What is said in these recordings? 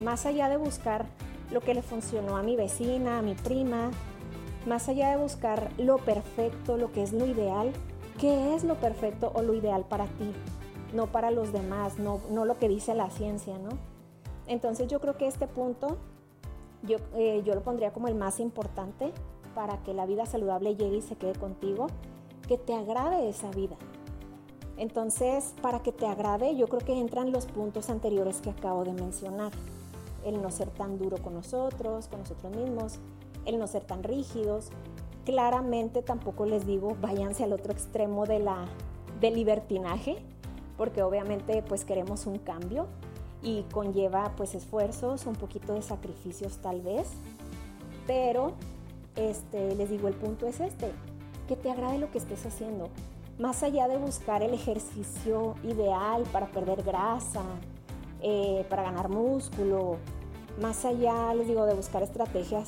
Más allá de buscar lo que le funcionó a mi vecina, a mi prima, más allá de buscar lo perfecto, lo que es lo ideal, ¿qué es lo perfecto o lo ideal para ti? No para los demás, no lo que dice la ciencia, ¿no? Entonces yo creo que este punto yo lo pondría como el más importante para que la vida saludable llegue y se quede contigo, que te agrade esa vida. Entonces, para que te agrade, yo creo que entran los puntos anteriores que acabo de mencionar. El no ser tan duro con nosotros mismos, el no ser tan rígidos. Claramente tampoco les digo váyanse al otro extremo del libertinaje, porque obviamente pues queremos un cambio y conlleva pues esfuerzos, un poquito de sacrificios tal vez, pero les digo, el punto es que te agrade lo que estés haciendo. Más allá de buscar el ejercicio ideal para perder grasa, para ganar músculo, más allá, les digo, de buscar estrategias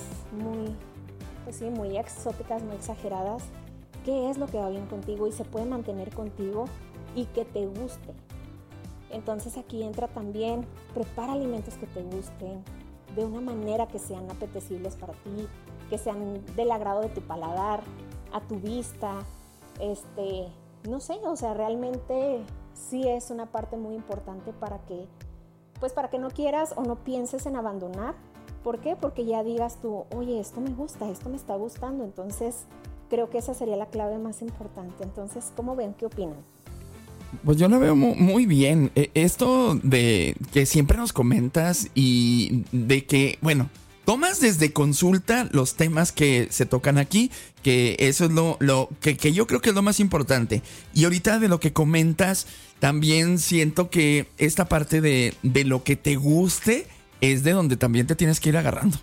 muy exóticas, muy exageradas, ¿qué es lo que va bien contigo y se puede mantener contigo y que te guste? Entonces aquí entra también, prepara alimentos que te gusten, de una manera que sean apetecibles para ti, que sean del agrado de tu paladar, a tu vista, no sé, o sea, realmente sí es una parte muy importante para que no quieras o no pienses en abandonar. ¿Por qué? Porque ya digas tú, oye, esto me gusta, esto me está gustando. Entonces, creo que esa sería la clave más importante. Entonces, ¿cómo ven? ¿Qué opinan? Pues yo lo veo muy bien. Esto de que siempre nos comentas y de que, bueno, tomas desde consulta los temas que se tocan aquí, que eso es lo que yo creo que es lo más importante. Y ahorita de lo que comentas, también siento que esta parte de lo que te guste es de donde también te tienes que ir agarrando.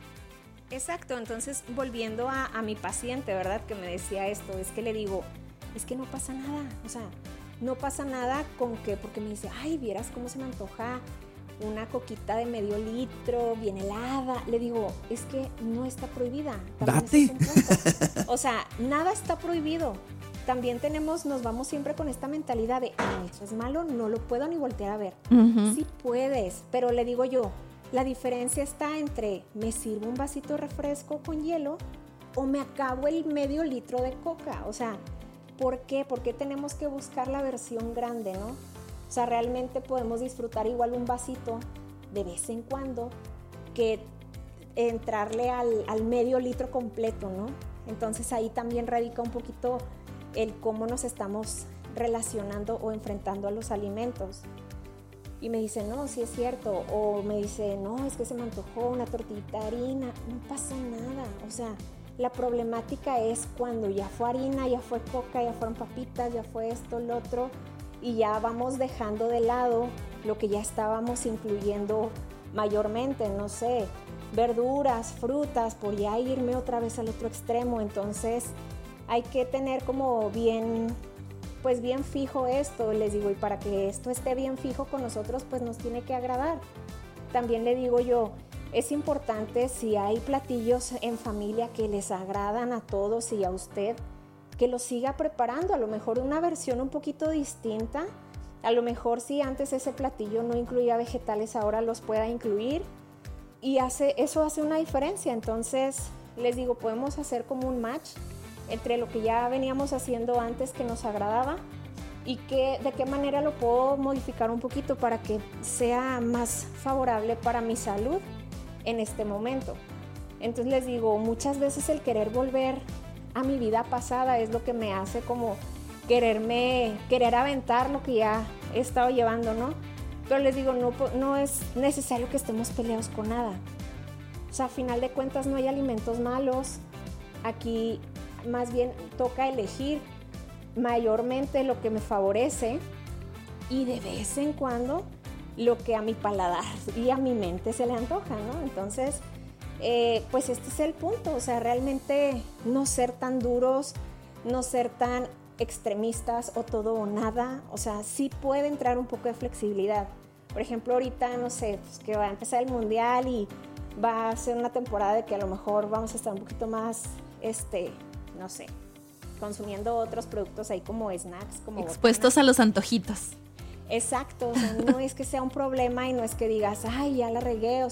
Exacto, entonces volviendo a mi paciente, ¿verdad? Que me decía esto, es que le digo, es que no pasa nada, o sea, no pasa nada con que, porque me dice, ay, vieras cómo se me antoja una coquita de medio litro, bien helada. Le digo, es que no está prohibida. Date. O sea, nada está prohibido. También nos vamos siempre con esta mentalidad de, ay, eso es malo, no lo puedo ni voltear a ver. Uh-huh. Sí puedes, pero le digo yo, la diferencia está entre me sirvo un vasito de refresco con hielo o me acabo el medio litro de coca. O sea, ¿por qué? ¿Por qué tenemos que buscar la versión grande, no? O sea, realmente podemos disfrutar igual un vasito de vez en cuando que entrarle al medio litro completo, ¿no? Entonces ahí también radica un poquito el cómo nos estamos relacionando o enfrentando a los alimentos. Y me dice, no, sí es cierto. O me dice, no, es que se me antojó una tortillita de harina. No pasa nada. O sea, la problemática es cuando ya fue harina, ya fue coca, ya fueron papitas, ya fue esto, lo otro. Y ya vamos dejando de lado lo que ya estábamos incluyendo mayormente, no sé, verduras, frutas, por ya irme otra vez al otro extremo. Entonces hay que tener como bien fijo esto, les digo, y para que esto esté bien fijo con nosotros, pues nos tiene que agradar. También le digo yo, es importante si hay platillos en familia que les agradan a todos y a usted, que lo siga preparando, a lo mejor una versión un poquito distinta, a lo mejor si antes ese platillo no incluía vegetales, ahora los pueda incluir y eso hace una diferencia. Entonces les digo, podemos hacer como un match entre lo que ya veníamos haciendo antes que nos agradaba y de qué manera lo puedo modificar un poquito para que sea más favorable para mi salud en este momento. Entonces les digo, muchas veces el querer volver a mi vida pasada es lo que me hace como querer aventar lo que ya he estado llevando, ¿no? Pero les digo, no es necesario que estemos peleados con nada. O sea, a final de cuentas no hay alimentos malos. Aquí más bien toca elegir mayormente lo que me favorece y de vez en cuando lo que a mi paladar y a mi mente se le antoja, ¿no? Entonces, pues este es el punto, o sea, realmente no ser tan duros, no ser tan extremistas o todo o nada, o sea, sí puede entrar un poco de flexibilidad. Por ejemplo, ahorita, no sé, pues que va a empezar el mundial y va a ser una temporada de que a lo mejor vamos a estar un poquito más, no sé, consumiendo otros productos ahí como snacks. Como expuestos botanas. A los antojitos. Exacto, o sea, no es que sea un problema y no es que digas, ay, ya la regué, o